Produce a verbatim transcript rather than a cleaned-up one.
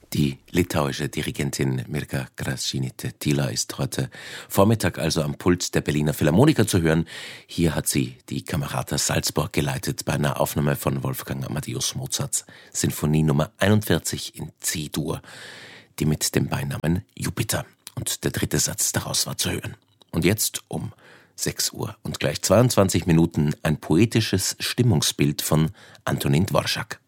Die litauische Dirigentin Mirga Gražinytė-Tyla ist heute Vormittag also am Pult der Berliner Philharmoniker zu hören. Hier hat sie die Camerata Salzburg geleitet bei einer Aufnahme von Wolfgang Amadeus Mozarts Sinfonie Nummer einundvierzig in C-Dur, die mit dem Beinamen Jupiter. Und der dritte Satz daraus war zu hören. Und jetzt um sechs Uhr und gleich zweiundzwanzig Minuten ein poetisches Stimmungsbild von Antonín Dvořák.